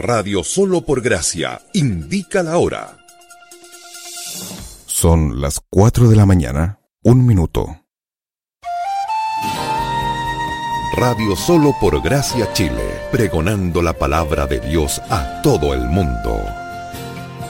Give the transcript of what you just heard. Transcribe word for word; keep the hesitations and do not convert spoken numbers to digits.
Radio Solo por Gracia indica la hora. Son las cuatro de la mañana, un minuto. Radio Solo por Gracia Chile, pregonando la palabra de Dios a todo el mundo.